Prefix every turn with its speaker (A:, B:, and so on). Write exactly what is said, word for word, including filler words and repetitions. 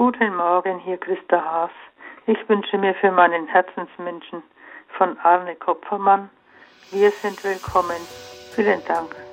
A: Guten Morgen, hier Christa Haas. Ich wünsche mir für meinen Herzensmenschen von Arne Kopfermann: Wir sind willkommen. Vielen Dank.